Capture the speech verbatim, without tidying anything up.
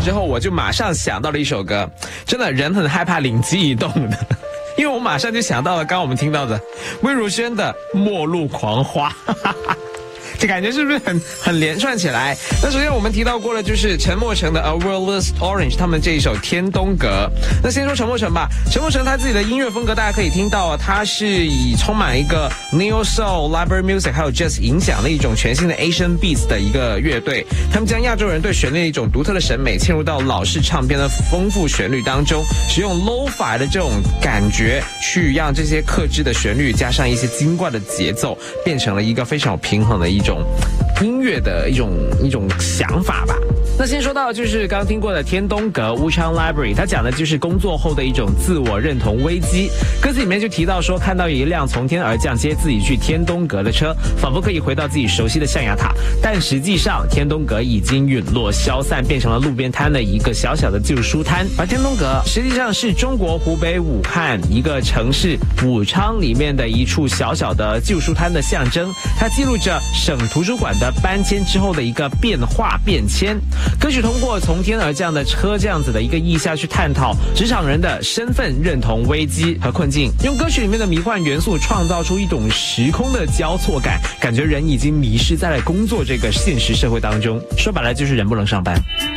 之后，我就马上想到了一首歌，真的人很害怕灵机一动的，因为我马上就想到了刚刚我们听到的魏如萱的《末路狂花》。这感觉是不是很很连串起来？那首先我们提到过了，就是陈默诚的 A World Orange 他们这一首《天东阁》。那先说陈默诚吧，陈默诚他自己的音乐风格大家可以听到，他是以充满一个 Neo Soul Library Music 还有 Jazz 影响的一种全新的 Asian Beats 的一个乐队。他们将亚洲人对旋律的一种独特的审美嵌入到老式唱片的丰富旋律当中，使用 Lo-Fi 的这种感觉去让这些克制的旋律加上一些精怪的节奏，变成了一个非常有平衡的一种音乐的一种一种想法吧。那先说到就是刚刚听过的天东阁 Wuchang Library， 它讲的就是工作后的一种自我认同危机。歌词里面就提到说，看到一辆从天而降接自己去天东阁的车，仿佛可以回到自己熟悉的象牙塔，但实际上天东阁已经陨落消散，变成了路边摊的一个小小的旧书摊。而天东阁实际上是中国湖北武汉一个城市武昌里面的一处小小的旧书摊的象征，它记录着省图书馆的搬迁之后的一个变化变迁。歌曲通过从天而降的车这样子的一个意象去探讨职场人的身份认同危机和困境，用歌曲里面的迷幻元素创造出一种时空的交错感，感觉人已经迷失在了工作这个现实社会当中，说白了就是人不能上班。